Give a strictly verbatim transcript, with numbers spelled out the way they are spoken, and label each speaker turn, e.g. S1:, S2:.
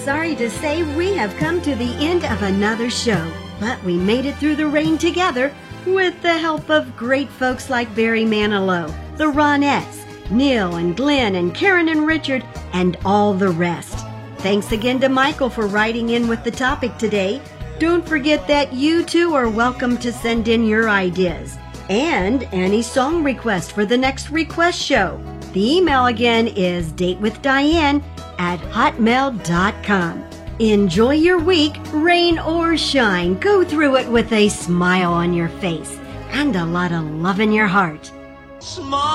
S1: sorry to say we have come to the end of another show, but we made it through the rain together with the help of great folks like Barry Manilow, the Ronettes, Neil and Glenn and Karen and Richard, and all the rest. Thanks again to Michael for writing in with the topic today. Don't forget that you too are welcome to send in your ideas and any song request for the next request show. The email again is datewithdiane at hotmail dot com. Enjoy your week, rain or shine. Go through it with a smile on your face and a lot of love in your heart.
S2: Smile.